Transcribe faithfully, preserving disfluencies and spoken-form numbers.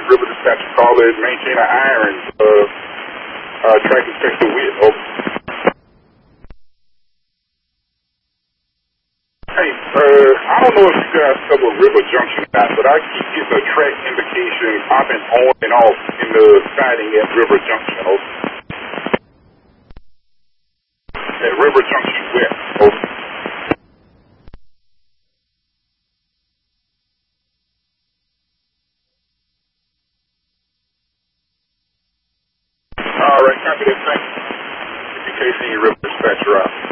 River Dispatch caller, maintainer Irons, uh, uh, track inspector Witt. Oh. Hey, uh, I don't know if you guys cover River Junction or not, but I keep getting a track indication popping on and off in the siding at River Junction. Oh. At River Junction West. Oh. All right, copy that. Thank you. K C River Dispatch, out.